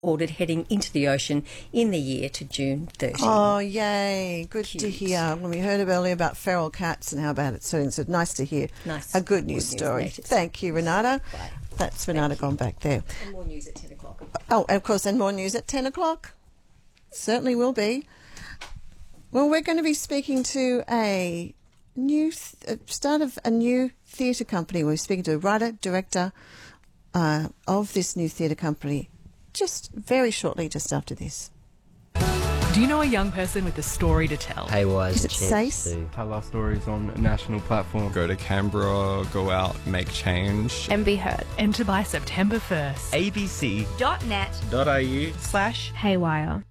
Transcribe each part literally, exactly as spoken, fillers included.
ordered heading into the ocean in the year to June thirtieth. Oh, yay. Good Cute. to hear. When we heard earlier about feral cats and how bad it's doing, so nice to hear Nice. a good news Good story. news, Thank you, Renata. Bye. That's Renata gone back there. And more news at ten o'clock. Oh, and of course, and more news at ten o'clock. Certainly will be. Well, we're going to be speaking to a new th- uh, start of a new theatre company. We're speaking to a writer, director uh, of this new theatre company just very shortly, just after this. Do you know a young person with a story to tell? Pay-wise, Is it Sace? Tell our stories on a national platform. Go to Canberra, go out, make change. And be heard. Enter by September first. abc Dot net. dot a u Slash Haywire.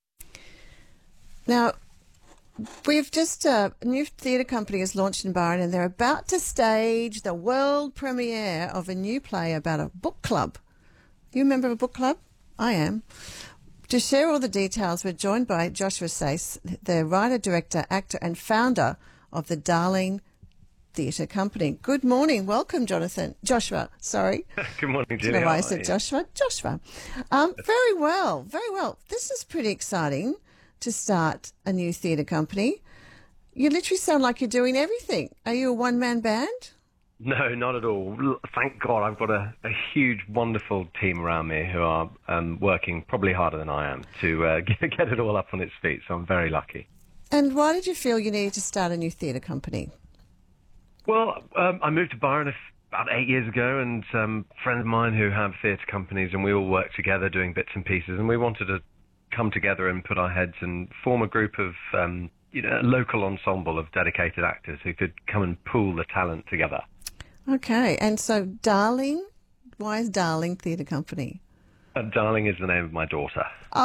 Now, we've just, uh, a new theatre company has launched in Byron, and they're about to stage the world premiere of a new play about a book club. You a member of a book club? I am. To share all the details, we're joined by Joshua Sace, the writer, director, actor and founder of the Darling Theatre Company. Good morning. Welcome, Jonathan. Joshua, sorry. Good morning, I don't Julie. know why I How said are you? Joshua. Joshua. Um, very well, very well. This is pretty exciting to start a new theatre company. You literally sound like you're doing everything. Are you a one-man band? No, not at all. L- Thank God I've got a, a huge, wonderful team around me who are um, working probably harder than I am to uh, get, get it all up on its feet, so I'm very lucky. And why did you feel you needed to start a new theatre company? Well, um, I moved to Byron a f- about eight years ago, and um, friends of mine who have theatre companies, and we all work together doing bits and pieces, and we wanted to come together and put our heads and form a group of, um, you know, a local ensemble of dedicated actors who could come and pool the talent together. Okay, and so Darling, why is Darling Theatre Company? Uh, Darling is the name of my daughter.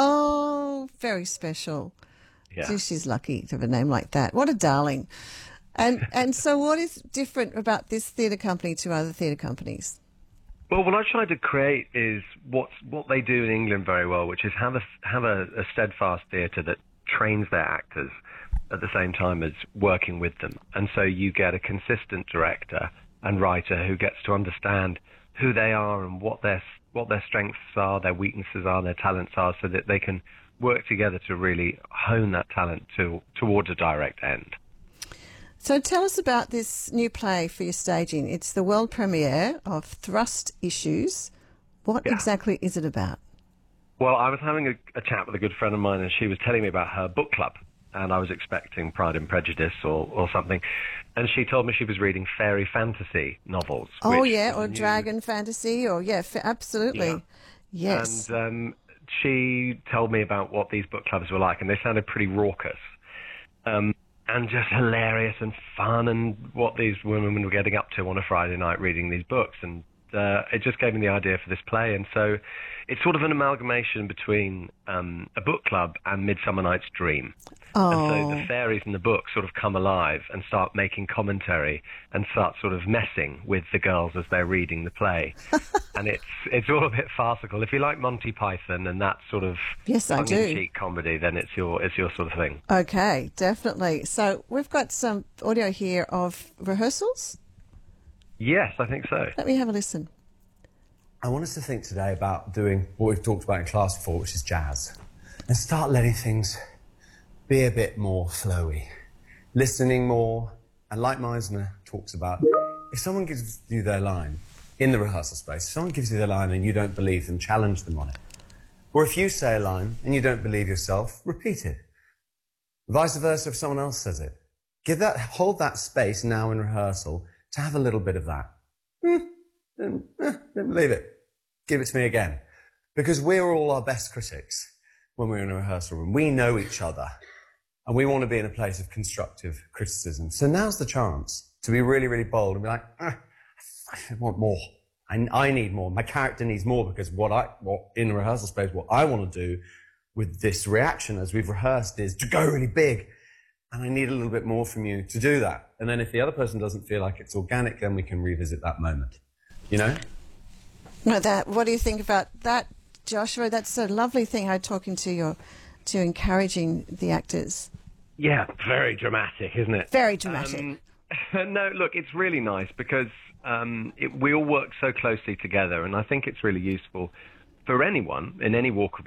Oh, very special. Yeah. Gee, she's lucky to have a name like that. What a darling. And and so what is different about this theatre company to other theatre companies? Well, what I tried to create is what's, what they do in England very well, which is have a, have a, a steadfast theatre that trains their actors at the same time as working with them. And so you get a consistent director and writer who gets to understand who they are and what their what their strengths are, their weaknesses are, their talents are, so that they can work together to really hone that talent to, towards a direct end. So tell us about this new play for your staging. It's the world premiere of Thrust Issues. What Yeah. exactly is it about? Well, I was having a, a chat with a good friend of mine, and she was telling me about her book club, and I was expecting Pride and Prejudice or, or something, and she told me she was reading fairy fantasy novels. Oh, which yeah, is or new. Dragon Fantasy, or, yeah, f- absolutely. Yeah. Yes. And um, she told me about what these book clubs were like, and they sounded pretty raucous um, and just hilarious and fun, and what these women were getting up to on a Friday night reading these books. And uh, it just gave me the idea for this play. And so it's sort of an amalgamation between um, a book club and Midsummer Night's Dream. Oh. And so the fairies in the book sort of come alive and start making commentary and start sort of messing with the girls as they're reading the play. And it's it's all a bit farcical. If you like Monty Python and that sort of Yes, I do. tongue-in-cheek comedy, then it's your it's your sort of thing. Okay, definitely. So we've got some audio here of rehearsals. Yes, I think so. Let me have a listen. I want us to think today about doing what we've talked about in class before, which is jazz. And start letting things be a bit more flowy. Listening more. And like Meisner talks about, if someone gives you their line in the rehearsal space, if someone gives you their line and you don't believe them, challenge them on it. Or if you say a line and you don't believe yourself, repeat it. Vice versa if someone else says it. Give that, hold that space now in rehearsal to have a little bit of that. Hmm, didn't, eh, didn't believe it. Give it to me again. Because we're all our best critics when we're in a rehearsal room. We know each other. And we want to be in a place of constructive criticism. So now's the chance to be really, really bold and be like, ah, I want more. I, I need more. My character needs more, because what I, what in the rehearsal space, what I want to do with this reaction as we've rehearsed is to go really big. And I need a little bit more from you to do that. And then if the other person doesn't feel like it's organic, then we can revisit that moment. You know? Well, that, what do you think about that, Joshua? That's a lovely thing, how talking to your, to encouraging the actors. Yeah, very dramatic, isn't it? Very dramatic. Um, no, look, it's really nice because um, it, we all work so closely together, and I think it's really useful for anyone in any walk of